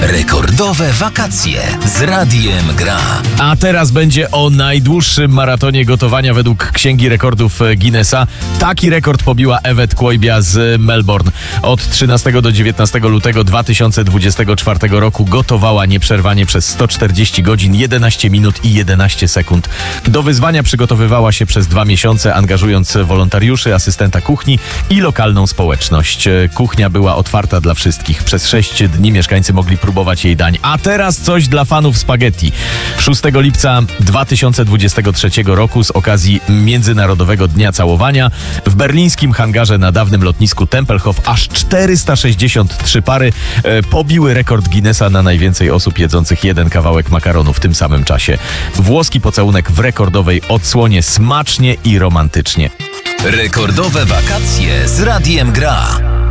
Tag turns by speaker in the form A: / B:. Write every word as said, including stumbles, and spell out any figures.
A: Rekordowe wakacje z Radiem Gra.
B: A teraz będzie o najdłuższym maratonie gotowania według Księgi Rekordów Guinnessa. Taki rekord pobiła Ewet Kłojbia z Melbourne. Od trzynastego do dziewiętnastego lutego dwa tysiące dwudziestego czwartego roku gotowała nieprzerwanie przez sto czterdzieści godzin, jedenaście minut i jedenaście sekund. Do wyzwania przygotowywała się przez dwa miesiące, angażując wolontariuszy, asystenta kuchni i lokalną społeczność. Kuchnia była otwarta dla wszystkich. Przez sześć dni mieszkańcy mogli próbować jej dań. A teraz coś dla fanów spaghetti. szóstego lipca dwa tysiące dwudziestego trzeciego roku z okazji Międzynarodowego Dnia Całowania w berlińskim hangarze na dawnym lotnisku Tempelhof aż czterysta sześćdziesiąt trzy pary e, pobiły rekord Guinnessa na najwięcej osób jedzących jeden kawałek makaronu w tym samym czasie. Włoski pocałunek w rekordowej odsłonie smacznie i romantycznie.
A: Rekordowe wakacje z Radiem Gra.